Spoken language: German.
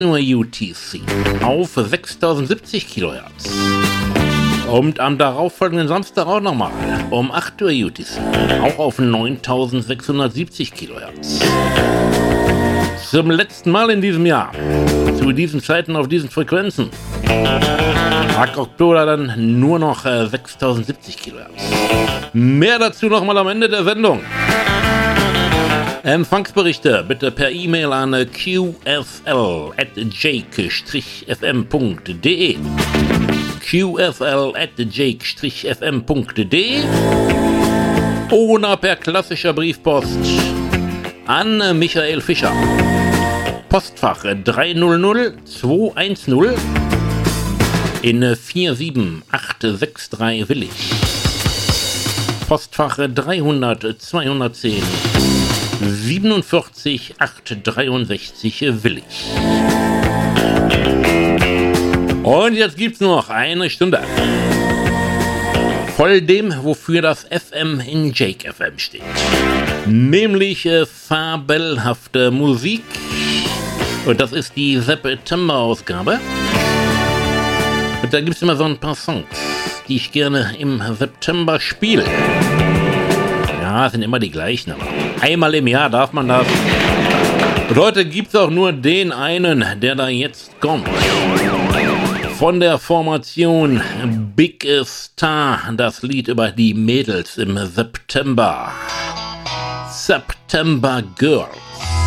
Uhr UTC auf 6070 kHz. Und am darauffolgenden Samstag auch nochmal um 8 Uhr UTC, auch auf 9670 kHz. Zum letzten Mal in diesem Jahr, zu diesen Zeiten auf diesen Frequenzen. Ab Oktober dann nur noch 6070 kHz. Mehr dazu nochmal am Ende der Sendung. Empfangsberichte bitte per E-Mail an qfl@jake-fm.de qfl@jake-fm.de oder per klassischer Briefpost an Michael Fischer. Postfach 300210 in 47863 Willig. Postfach 300-210 47-863 Willig. Und jetzt gibt's noch eine Stunde voll dem, wofür das FM in Jake FM steht. Nämlich fabelhafte Musik. Und das ist die September-Ausgabe. Und da gibt's immer so ein paar Songs, die ich gerne im September spiele. Ja, sind immer die gleichen, aber einmal im Jahr darf man das. Und heute gibt's auch nur den einen, der da jetzt kommt. Von der Formation Big Star, das Lied über die Mädels im September. September Girls.